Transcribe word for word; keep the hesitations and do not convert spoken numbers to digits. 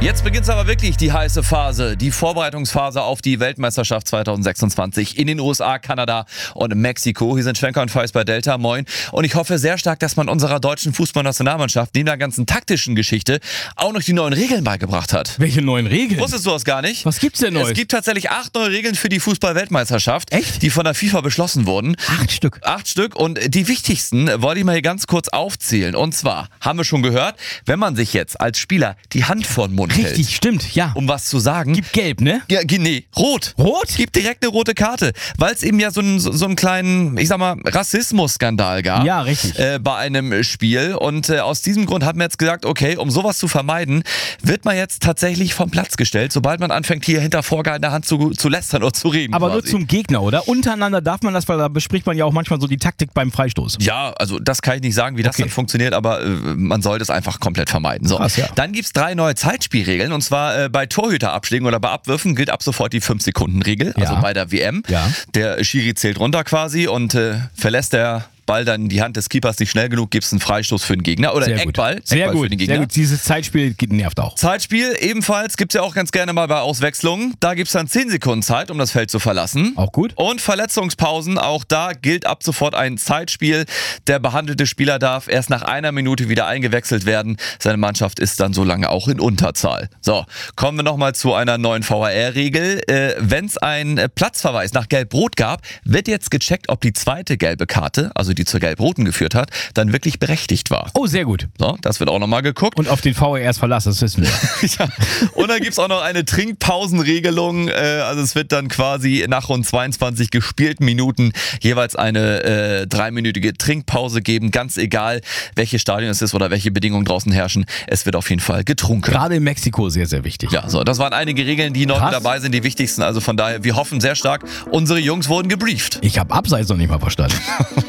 Jetzt beginnt aber wirklich die heiße Phase, die Vorbereitungsphase auf die Weltmeisterschaft zwanzig sechsundzwanzig in den U S A, Kanada und Mexiko. Hier sind Schwenker und Feist bei Delta, moin. Und ich hoffe sehr stark, dass man unserer deutschen Fußballnationalmannschaft neben der ganzen taktischen Geschichte auch noch die neuen Regeln beigebracht hat. Welche neuen Regeln? Wusstest du das gar nicht? Was gibt's denn Neues? Es gibt tatsächlich acht neue Regeln für die Fußball-Weltmeisterschaft, Echt? die von der FIFA beschlossen wurden. Acht Stück. Acht Stück und die wichtigsten wollte ich mal hier ganz kurz aufzählen. Und zwar, haben wir schon gehört, wenn man sich jetzt als Spieler die Hand vor den Mund hält, Richtig, stimmt, ja. um was zu sagen. Gibt gelb, ne? Ja, nee, rot. Rot? Gibt direkt eine rote Karte, weil es eben ja so einen, so, so einen kleinen, ich sag mal, Rassismusskandal gab. Ja, richtig. Äh, bei einem Spiel. Und äh, aus diesem Grund hat man jetzt gesagt, okay, um sowas zu vermeiden, wird man jetzt tatsächlich vom Platz gestellt, sobald man anfängt, hier hinter vorgehaltener Hand zu, zu lästern oder zu reden. Aber quasi. nur zum Gegner, oder? Untereinander darf man das, weil da bespricht man ja auch manchmal so die Taktik beim Freistoß. Ja, also das kann ich nicht sagen, wie das Okay. dann funktioniert, aber äh, man sollte es einfach komplett vermeiden. So. Krass, ja. Dann gibt es drei neue Zeitspielregeln und zwar äh, bei Torhüterabschlägen oder bei Abwürfen gilt ab sofort die fünf Sekunden Regel, also Ja. bei der W M. Ja. Der Schiri zählt runter quasi und äh, verlässt der Ball dann in die Hand des Keepers nicht schnell genug, gibt es einen Freistoß für den Gegner oder Sehr einen gut. Eckball, Sehr Eckball gut, für den Gegner. sehr gut. Dieses Zeitspiel nervt auch. Zeitspiel ebenfalls gibt es ja auch ganz gerne mal bei Auswechslungen. Da gibt es dann zehn Sekunden Zeit, um das Feld zu verlassen. Auch gut. Und Verletzungspausen, auch da gilt ab sofort ein Zeitspiel. Der behandelte Spieler darf erst nach einer Minute wieder eingewechselt werden. Seine Mannschaft ist dann so lange auch in Unterzahl. So, kommen wir nochmal zu einer neuen V A R-Regel. Äh, Wenn es einen äh, Platzverweis nach Gelb-Rot gab, wird jetzt gecheckt, ob die zweite gelbe Karte, also die zur Gelb-Roten geführt hat, dann wirklich berechtigt war. Oh, sehr gut. So, das wird auch nochmal geguckt. Und auf den V R S verlassen, das wissen wir. Ja. Und dann gibt es auch noch eine Trinkpausenregelung. Äh, also es wird dann quasi nach rund zweiundzwanzig gespielten Minuten jeweils eine äh, dreiminütige Trinkpause geben. Ganz egal, welches Stadion es ist oder welche Bedingungen draußen herrschen. Es wird auf jeden Fall getrunken. Gerade in Mexiko sehr, sehr wichtig. Ja, so, das waren einige Regeln, die noch Krass. mit dabei sind, die wichtigsten. Also von daher, wir hoffen sehr stark, unsere Jungs wurden gebrieft. Ich habe Abseits noch nicht mal verstanden.